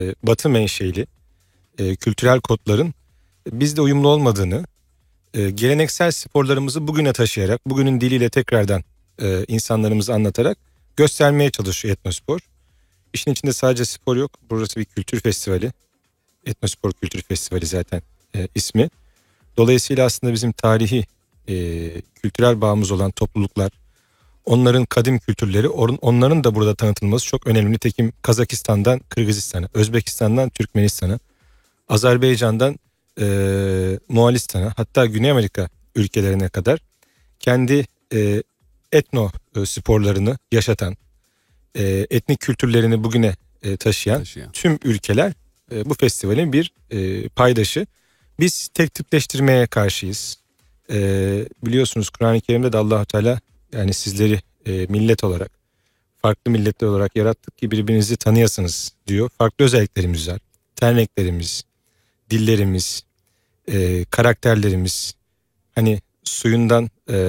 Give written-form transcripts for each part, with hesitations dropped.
Batı menşeli kültürel kodların bizde uyumlu olmadığını, geleneksel sporlarımızı bugüne taşıyarak, bugünün diliyle tekrardan insanlarımıza anlatarak göstermeye çalışıyor Etnospor. İşin içinde sadece spor yok. Burası bir kültür festivali. Etnospor Kültür Festivali zaten ismi. Dolayısıyla aslında bizim tarihi kültürel bağımız olan topluluklar, onların kadim kültürleri, onların da burada tanıtılması çok önemli. Nitekim Kazakistan'dan Kırgızistan'a, Özbekistan'dan Türkmenistan'a, Azerbaycan'dan Moğolistan'a, hatta Güney Amerika ülkelerine kadar kendi etno sporlarını yaşatan, etnik kültürlerini bugüne taşıyan tüm ülkeler bu festivalin bir paydaşı. Biz tek tipleştirmeye karşıyız. Biliyorsunuz Kur'an-ı Kerim'de de Allah-u Teala yani sizleri millet olarak, farklı milletler olarak yarattık ki birbirinizi tanıyasınız diyor. Farklı özelliklerimiz var. Ten renklerimiz, dillerimiz, karakterlerimiz, hani suyundan,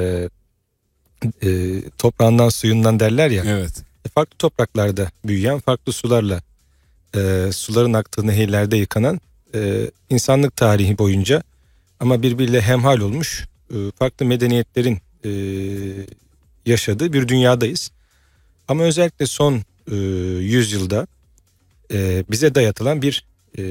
toprağından suyundan derler ya. Evet. Farklı topraklarda büyüyen, farklı sularla, suların aktığı nehirlerde yıkanan, insanlık tarihi boyunca ama birbiriyle hemhal olmuş farklı medeniyetlerin yaşadığı bir dünyadayız. Ama özellikle son 100 yılda bize dayatılan bir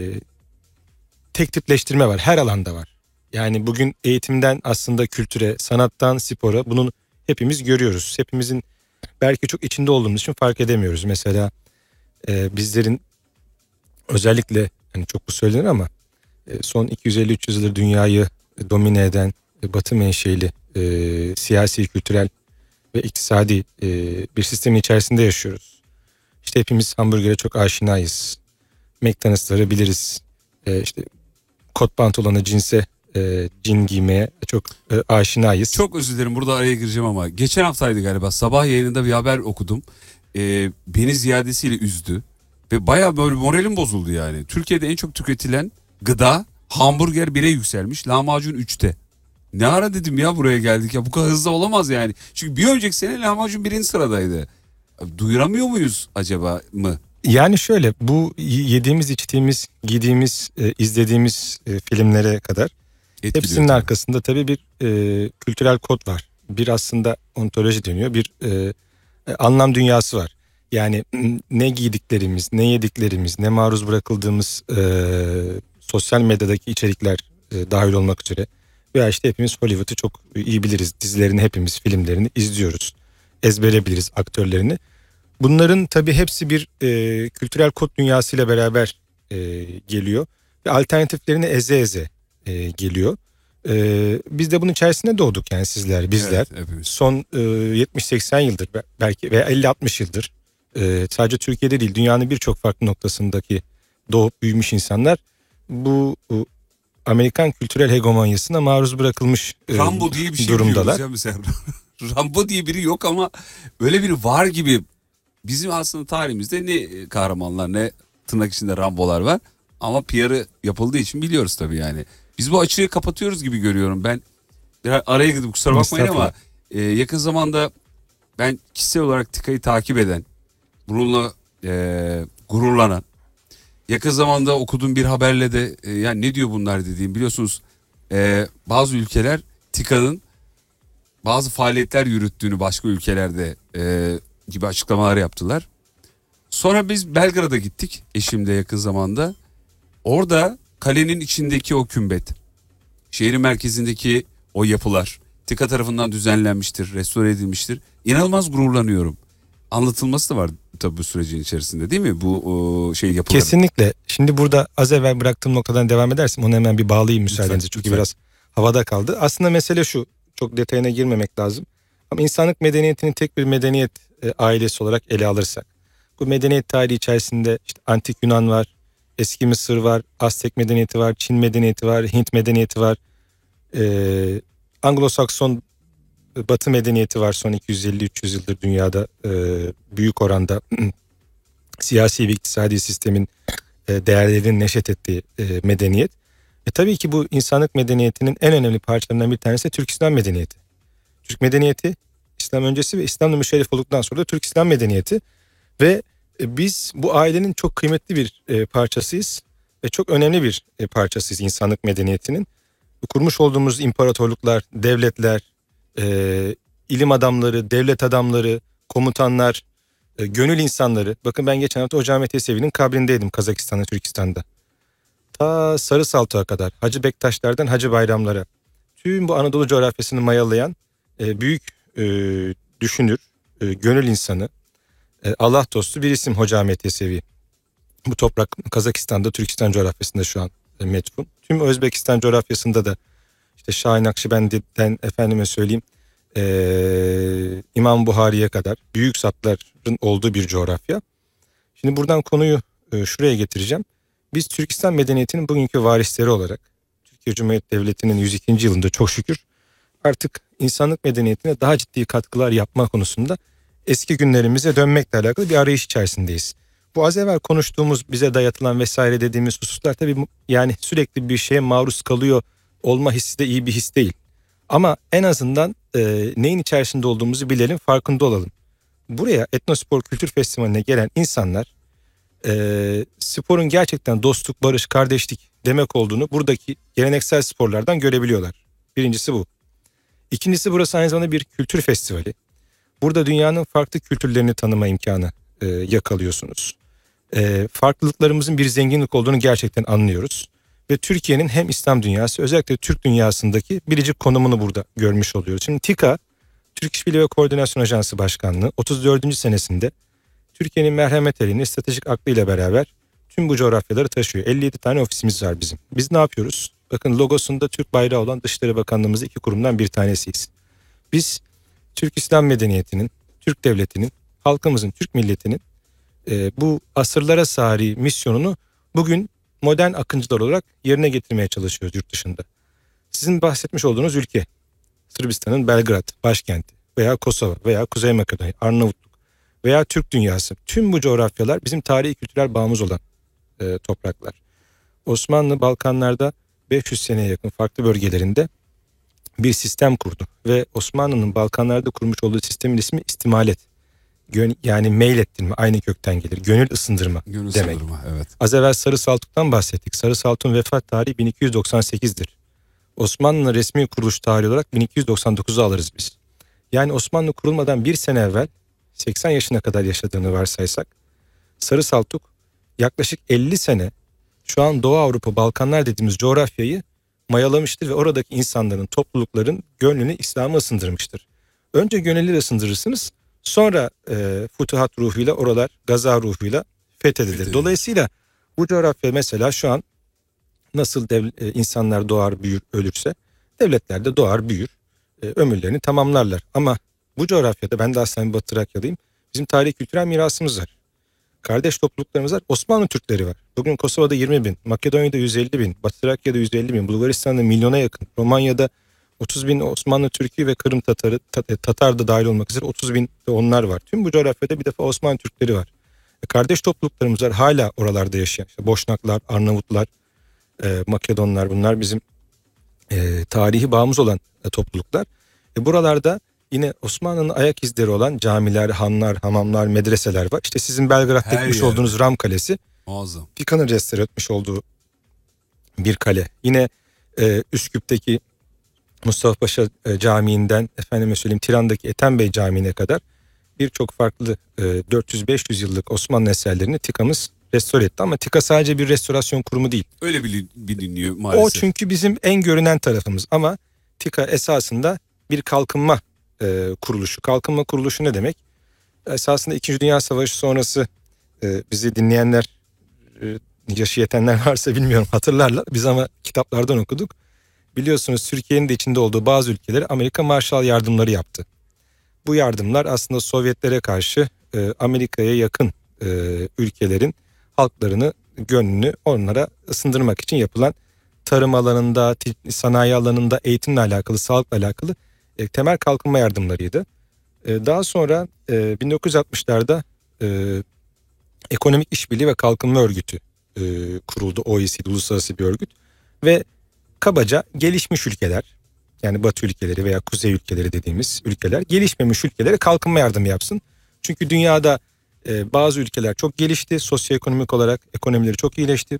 tek tipleştirme var. Her alanda var. Yani bugün eğitimden aslında kültüre, sanattan spora, bunun hepimiz görüyoruz. Hepimizin belki çok içinde olduğumuz için fark edemiyoruz. Mesela bizlerin özellikle, hani çok bu söylenir ama son 250-300 yıldır dünyayı domine eden Batı menşeli siyasi, kültürel ve iktisadi bir sistemin içerisinde yaşıyoruz. İşte hepimiz hamburgere çok aşinayız. McDonald's'ları biliriz. İşte kot pantolonu, cin giymeye çok aşinayız. Çok özür dilerim, burada araya gireceğim ama geçen haftaydı galiba, sabah yayınında bir haber okudum. Beni ziyadesiyle üzdü ve bayağı böyle moralim bozuldu yani. Türkiye'de en çok tüketilen gıda hamburger 1'e yükselmiş, lahmacun 3'te. Ne ara dedim ya buraya geldik ya, bu kadar hızlı olamaz yani. Çünkü bir önceki sene lahmacun 1. sıradaydı. Duyuramıyor muyuz acaba mı? Yani şöyle, bu yediğimiz, içtiğimiz, giydiğimiz, izlediğimiz filmlere kadar hepsinin arkasında tabii bir kültürel kod var. Bir aslında ontoloji deniyor, bir anlam dünyası var. Yani ne giydiklerimiz, ne yediklerimiz, ne maruz bırakıldığımız sosyal medyadaki içerikler dahil olmak üzere. Veya işte hepimiz Hollywood'u çok iyi biliriz. Dizilerini, hepimiz filmlerini izliyoruz. Ezbere biliriz aktörlerini. Bunların tabii hepsi bir kültürel kod dünyasıyla beraber geliyor. Ve alternatiflerini eze eze geliyor. Biz de bunun içerisinde doğduk yani bizler. Evet, son 70-80 yıldır belki veya 50-60 yıldır sadece Türkiye'de değil, dünyanın birçok farklı noktasındaki doğup büyümüş insanlar bu Amerikan kültürel hegemonyasına maruz bırakılmış Rambo diye bir şey durumdalar. Ya mesela. Rambo diye biri yok ama öyle biri var gibi. Bizim aslında tarihimizde ne kahramanlar, ne tırnak içinde Rambolar var. Ama PR'ı yapıldığı için biliyoruz tabii yani. Biz bu açığı kapatıyoruz gibi görüyorum. Ben biraz araya girdim, kusura bakmayın ama yakın zamanda ben kişisel olarak TİKA'yı takip eden, bununla gururlanan, yakın zamanda okuduğum bir haberle de yani ne diyor bunlar dediğim, biliyorsunuz bazı ülkeler TİKA'nın bazı faaliyetler yürüttüğünü başka ülkelerde gibi açıklamalar yaptılar. Sonra biz Belgrad'a gittik eşimle yakın zamanda. Orada kalenin içindeki o kümbet, şehrin merkezindeki o yapılar TİKA tarafından düzenlenmiştir, restore edilmiştir. İnanılmaz gururlanıyorum. Anlatılması da var tabii bu sürecin içerisinde, değil mi? Bu yapılar. Kesinlikle. Şimdi burada az evvel bıraktığım noktadan devam edersin. Onu hemen bir bağlayayım müsaadenizle. Çünkü lütfen. Biraz havada kaldı. Aslında mesele şu. Çok detayına girmemek lazım. Ama insanlık medeniyetini tek bir medeniyet ailesi olarak ele alırsak, bu medeniyet tarihi içerisinde işte antik Yunan var, eski Mısır var, Aztek medeniyeti var, Çin medeniyeti var, Hint medeniyeti var, Anglo-Sakson Batı medeniyeti var. Son 250-300 yıldır dünyada büyük oranda siyasi ve iktisadi sistemin değerlerinin neşet ettiği medeniyet. Tabii ki bu insanlık medeniyetinin en önemli parçalarından bir tanesi Türk İslam medeniyeti. Türk medeniyeti İslam öncesi ve İslam'la müşerref olduktan sonra da Türk İslam medeniyeti ve Biz bu ailenin çok kıymetli bir parçasıyız ve çok önemli bir parçasıyız insanlık medeniyetinin. Kurmuş olduğumuz imparatorluklar, devletler, ilim adamları, devlet adamları, komutanlar, gönül insanları. Bakın ben geçen hafta Hoca Ahmet Yesevi'nin kabrindeydim Kazakistan'da, Türkistan'da. Ta Sarı Saltuk'a kadar, Hacı Bektaşlar'dan Hacı Bayramlar'a. Tüm bu Anadolu coğrafyasını mayalayan büyük düşünür, gönül insanı, Allah dostu bir isim Hoca Ahmet Yesevi. Bu toprak Kazakistan'da, Türkistan coğrafyasında şu an metfun. Tüm Özbekistan coğrafyasında da işte Şahin Nakşibendi'den efendime söyleyeyim İmam Buhari'ye kadar büyük zatların olduğu bir coğrafya. Şimdi buradan konuyu şuraya getireceğim. Biz Türkistan medeniyetinin bugünkü varisleri olarak Türkiye Cumhuriyeti Devleti'nin 102. yılında çok şükür artık insanlık medeniyetine daha ciddi katkılar yapma konusunda eski günlerimize dönmekle alakalı bir arayış içerisindeyiz. Bu az evvel konuştuğumuz bize dayatılan vesaire dediğimiz hususlar tabii yani sürekli bir şeye maruz kalıyor olma hissi de iyi bir his değil. Ama en azından neyin içerisinde olduğumuzu bilelim, farkında olalım. Buraya Etnospor Kültür Festivali'ne gelen insanlar sporun gerçekten dostluk, barış, kardeşlik demek olduğunu buradaki geleneksel sporlardan görebiliyorlar. Birincisi bu. İkincisi burası aynı zamanda bir kültür festivali. Burada dünyanın farklı kültürlerini tanıma imkanı yakalıyorsunuz. Farklılıklarımızın bir zenginlik olduğunu gerçekten anlıyoruz. Ve Türkiye'nin hem İslam dünyası özellikle Türk dünyasındaki biricik konumunu burada görmüş oluyoruz. Şimdi TİKA, Türk İşbirliği ve Koordinasyon Ajansı Başkanlığı 34. senesinde Türkiye'nin merhamet elini stratejik aklıyla beraber tüm bu coğrafyaları taşıyor. 57 tane ofisimiz var bizim. Biz ne yapıyoruz? Bakın logosunda Türk bayrağı olan Dışişleri Bakanlığımızda iki kurumdan bir tanesiyiz. Biz Türk İslam medeniyetinin, Türk devletinin, halkımızın, Türk milletinin bu asırlara sari misyonunu bugün modern akıncılar olarak yerine getirmeye çalışıyoruz yurt dışında. Sizin bahsetmiş olduğunuz ülke, Sırbistan'ın Belgrad başkenti veya Kosova veya Kuzey Makedonya, Arnavutluk veya Türk dünyası. Tüm bu coğrafyalar bizim tarihi kültürel bağımız olan topraklar. Osmanlı Balkanlarda 500 seneye yakın farklı bölgelerinde bir sistem kurdu ve Osmanlı'nın Balkanlarda kurmuş olduğu sistemin ismi istimalet. Yani meylettirme aynı kökten gelir. Gönül ısındırma Gönül demek. ısındırma, evet. Az evvel Sarı Saltuk'tan bahsettik. Sarı Saltuk'un vefat tarihi 1298'dir. Osmanlı'nın resmi kuruluş tarihi olarak 1299'u alırız biz. Yani Osmanlı kurulmadan bir sene evvel 80 yaşına kadar yaşadığını varsaysak Sarı Saltuk yaklaşık 50 sene şu an Doğu Avrupa, Balkanlar dediğimiz coğrafyayı mayalamıştır ve oradaki insanların, toplulukların gönlünü İslam'a ısındırmıştır. Önce gönülleri ısındırırsınız, sonra futuhat ruhuyla oralar gaza ruhuyla fethedilir. Dolayısıyla bu coğrafya mesela şu an nasıl insanlar doğar, büyür, ölürse devletler de doğar, büyür, ömürlerini tamamlarlar. Ama bu coğrafyada ben de aslen bir Batı Trakyalıyım. Bizim tarihi kültürel mirasımız var. Kardeş topluluklarımız var. Osmanlı Türkleri var. Bugün Kosova'da 20 bin, Makedonya'da 150 bin, Batı Trakya'da 150 bin, Bulgaristan'da milyona yakın, Romanya'da 30 bin Osmanlı Türk'ü ve Kırım Tatarı, Tatar da dahil olmak üzere 30 bin de onlar var. Tüm bu coğrafyada bir defa Osmanlı Türkleri var. Kardeş topluluklarımız var. Hala oralarda yaşayan. İşte Boşnaklar, Arnavutlar, Makedonlar, bunlar bizim tarihi bağımız olan topluluklar. Buralarda yine Osmanlı'nın ayak izleri olan camiler, hanlar, hamamlar, medreseler var. İşte sizin Belgrad'da etmiş olduğunuz Ram Kalesi. Muazzam. Pika'nın restore etmiş olduğu bir kale. Yine Üsküp'teki Mustafa Paşa Camii'nden efendime söyleyeyim Tiran'daki Ethem Bey Camii'ne kadar birçok farklı 400-500 yıllık Osmanlı eserlerini TİKA'mız restore etti. Ama TİKA sadece bir restorasyon kurumu değil. Öyle biliniyor maalesef. O çünkü bizim en görünen tarafımız ama TİKA esasında bir kalkınma kuruluşu. Kalkınma kuruluşu ne demek? Esasında 2. Dünya Savaşı sonrası bizi dinleyenler, yaşı yetenler varsa bilmiyorum hatırlarlar. Biz ama kitaplardan okuduk. Biliyorsunuz Türkiye'nin de içinde olduğu bazı ülkeleri Amerika Marshall yardımları yaptı. Bu yardımlar aslında Sovyetlere karşı Amerika'ya yakın ülkelerin halklarını, gönlünü onlara ısındırmak için yapılan tarım alanında, sanayi alanında, eğitimle alakalı, sağlıkla alakalı temel kalkınma yardımlarıydı. Daha sonra 1960'larda Ekonomik İşbirliği ve Kalkınma Örgütü kuruldu. OECD uluslararası bir örgüt ve kabaca gelişmiş ülkeler, yani Batı ülkeleri veya Kuzey ülkeleri dediğimiz ülkeler gelişmemiş ülkelere kalkınma yardımı yapsın. Çünkü dünyada Bazı ülkeler çok gelişti. Sosyoekonomik olarak ekonomileri çok iyileşti.